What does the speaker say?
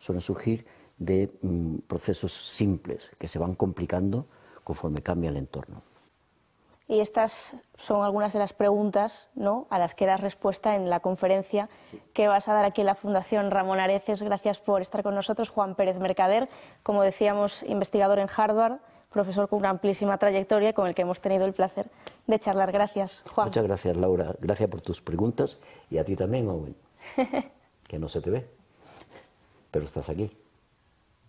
suelen surgir de procesos simples que se van complicando conforme cambia el entorno. Y estas son algunas de las preguntas, ¿no?, a las que das respuesta en la conferencia que vas a dar aquí en la Fundación Ramón Areces. Gracias por estar con nosotros, Juan Pérez Mercader, como decíamos, investigador en Harvard, profesor con una amplísima trayectoria con el que hemos tenido el placer de charlar. Gracias, Juan. Muchas gracias, Laura. Gracias por tus preguntas y a ti también, Owen, que no se te ve, pero estás aquí.